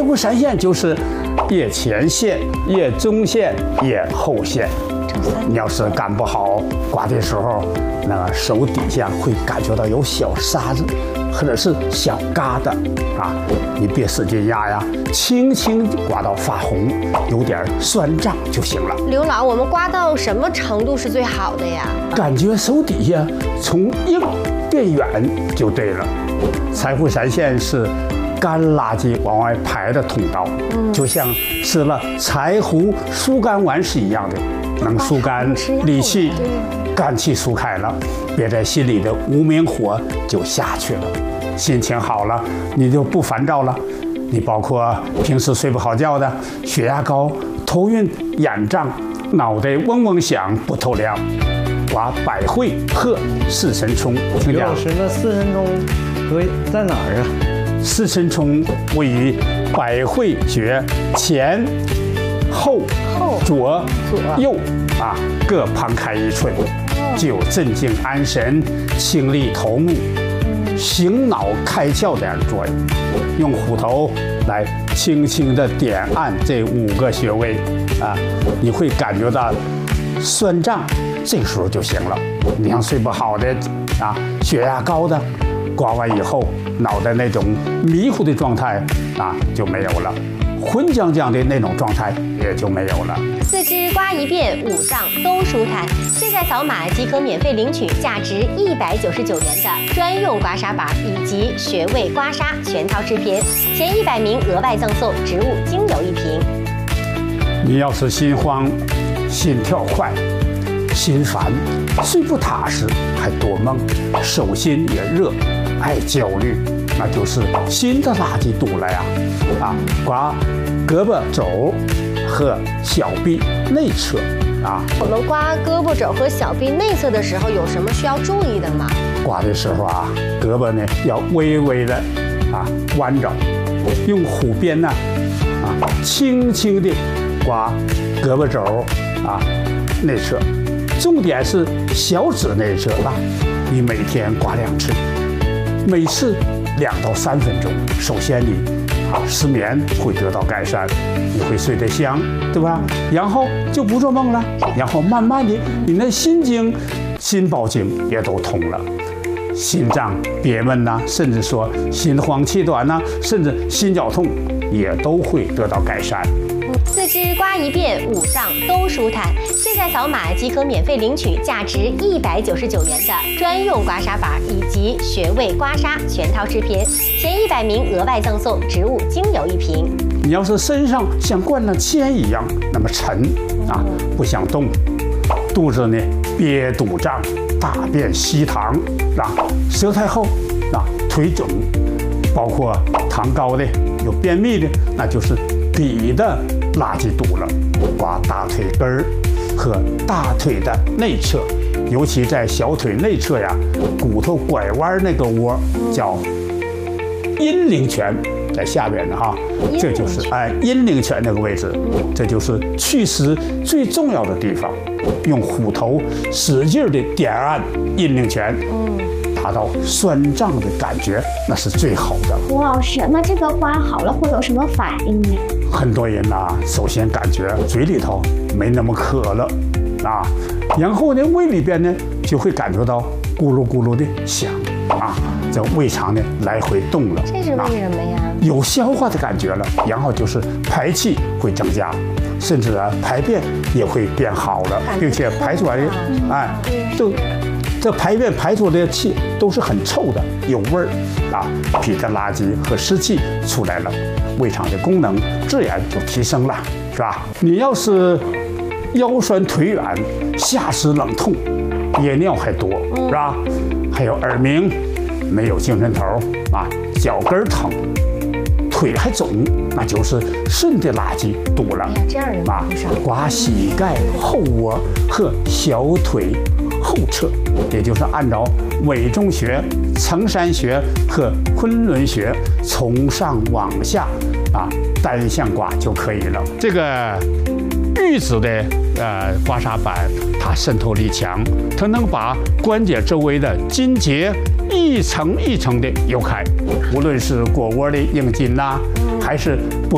湖山线就是腋前线、腋中线、腋后线。你要是干不好，刮的时候，那个手底下会感觉到有小沙子，或者是小疙瘩啊，你别使劲压呀，轻轻刮到发红，有点酸胀就行了。 刘老，我们刮到什么程度是最好的呀？ 感觉手底下从硬变软就对了。柴胡山线是干垃圾往外排的通道，就像吃了柴胡疏肝丸是一样的。能疏肝理气，肝气疏开了，憋在心里的无名火就下去了，心情好了，你就不烦躁了。你包括平时睡不好觉的，血压高、头晕、眼胀、脑袋嗡嗡响、不透亮，刮百会和四神聪。听讲， 刘老师，那四神聪在哪儿啊？ 四神聪位于百会穴前、后、左、右啊，各旁开1寸，具有镇静安神、清利头目、醒脑开窍这样的作用。用虎头来轻轻地点按这5个穴位啊，你会感觉到酸胀，这个时候就行了。你像睡不好的啊，血压高的，刮完以后脑袋那种迷糊的状态啊就没有了。浑浆浆的那种状态也就没有了。 4肢刮一遍，5脏都舒坦。现在扫码即可免费领取价值199元的专用刮痧板以及穴位刮痧全套视频，前100名额外赠送植物精油1瓶。 你要是心慌、心跳快、心烦、睡不踏实，还多梦，手心也热，爱焦虑，那就是心的垃圾堵了呀！啊，刮胳膊肘和小臂内侧啊。 我们刮胳膊肘和小臂内侧的时候，有什么需要注意的吗？ 刮的时候啊，胳膊呢要微微的啊弯着，用虎鞭呢轻轻地刮胳膊肘啊内侧，重点是小指内侧吧。你每天刮2次，每次2到3分钟。首先你失眠会得到改善，你会睡得香，对吧？然后就不做梦了，然后慢慢的你的心经、心包经也都通了。心脏憋闷呐，甚至说心慌气短呐，甚至心绞痛也都会得到改善。 4肢刮一遍，5脏都舒坦。现在扫码即可免费领取价值199元的专用刮痧板以及穴位刮痧全套视频，前100名额外赠送植物精油1瓶。 你要是身上像灌了铅一样那么沉啊，不想动，肚子呢憋肚胀，大便稀溏啊，舌苔厚啊，腿肿，包括糖高的、有便秘的，那就是脾的垃圾堵了。刮大腿根儿和大腿的内侧，尤其在小腿内侧呀，骨头拐弯那个窝叫阴陵泉，在下边的哈，这就是阴陵泉那个位置，这就是祛湿最重要的地方。用虎头使劲的点按阴陵泉，达到酸胀的感觉，那是最好的。 吴老师，那这个刮好了会有什么反应呢？ 很多人呐，首先感觉嘴里头没那么渴了啊，然后呢，胃里边呢就会感觉到咕噜咕噜的响啊，这胃肠呢来回动了。 这是为什么呀？ 有消化的感觉了，然后就是排气会增加，甚至排便也会变好了，并且排出来的这排便排出的气都是很臭的，有味儿啊，脾的垃圾和湿气出来了，胃肠的功能自然就提升了，是吧？你要是腰酸腿软、下肢冷痛、夜尿还多，是吧？还有耳鸣、没有精神头啊，脚跟疼、腿还肿，那就是肾的垃圾堵了。 这样人不少。 刮膝盖后窝和小腿后侧，也就是按照委中穴、承山穴和昆仑穴从上往下单向刮就可以了。这个玉子的刮痧板，它渗透力强，它能把关节周围的筋结一层一层的揉开，无论是腘窝的硬筋呐，还是